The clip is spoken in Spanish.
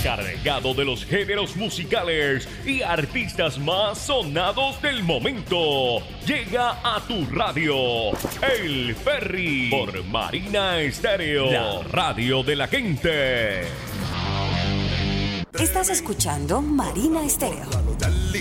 cargado de los géneros musicales y artistas más sonados del momento. Llega a tu radio, El Ferry, por Marina Estéreo, la radio de la gente. Estás escuchando Marina Estéreo.